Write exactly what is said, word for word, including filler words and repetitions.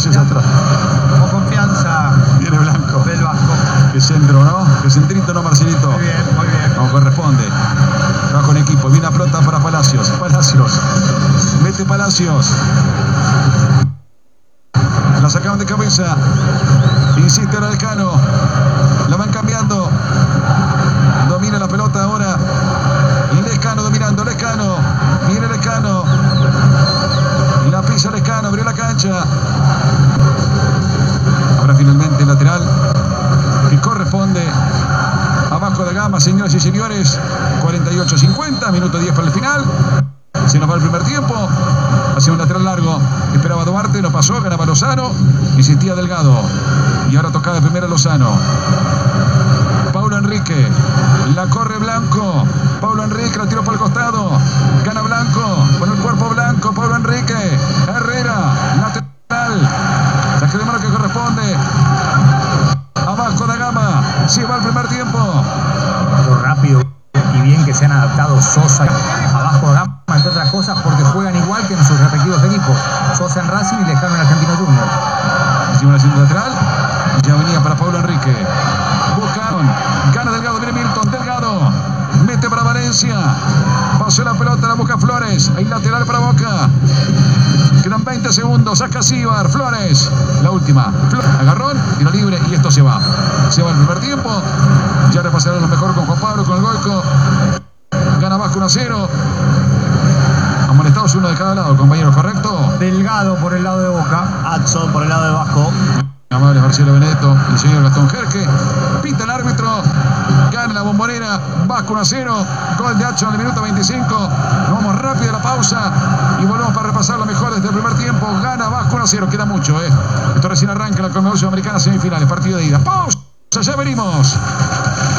haces atrás. Con confianza. Viene Blanco. Del Vasco. Que centro, ¿no? Que centrito, ¿no, Marcelito? Muy bien, muy bien. Como corresponde. Trabajo en equipo. Viene a pelota para Palacios. Palacios. Mete Palacios. La sacaban de cabeza. Insiste ahora Lescano. La van cambiando. Domina la pelota ahora. Lescano dominando. Lescano. Viene Lescano. La pisa Lescano. Abrió la cancha. Ahora finalmente el lateral que corresponde a Vasco da Gama, señoras y señores. cuarenta y ocho cincuenta. Minuto diez para el final. Se nos va el primer tiempo. Hacia un lateral largo. Esperaba Duarte, no pasó, ganaba Lozano. Insistía Delgado. Y ahora tocaba de primera Lozano. Paulo Enrique. La corre Blanco. Paulo Enrique la tiró por el costado. Gana Blanco. Con el cuerpo Blanco. Paulo Enrique. Herrera. Lateral. Saque de mano que corresponde a Vasco da Gama. Se va el primer tiempo. Lo rápido y bien que se han adaptado Sosa a Vasco da Gama, entre otras cosas, porque juegan igual que en sus respectivos equipos. Sosa en Racing y Lescano en Argentino Juniors. Hicimos la segunda lateral. Ya venía para Paulo Enrique. Buscaron. Gana Delgado. Viene Milton. Delgado. Mete para Valencia. Pasó la pelota. La busca Flores. Hay lateral para Boca. Quedan veinte segundos. Saca Cibar. Flores. La última. Flores. Agarrón. Tiro libre. Y esto se va. Se va el primer tiempo. Ya repasarán lo mejor con Juan Pablo, con el Goico. Gana Vasco uno a cero. Amonestados uno de cada lado, compañero, ¿correcto? Delgado por el lado de Boca. Adson por el lado de Vasco. Amables Marcelo Benedetto y el señor Gastón Jerque. Pita el árbitro. Gana la Bombonera. Vasco uno a cero. Gol de Adson en el minuto veinticinco. Nos vamos rápido a la pausa y volvemos para repasar lo mejor desde el primer tiempo. Gana Vasco uno a cero. Queda mucho, ¿eh? Esto recién arranca la Conmebol Sudamericana semifinales. Partido de ida. Pausa. Ya venimos.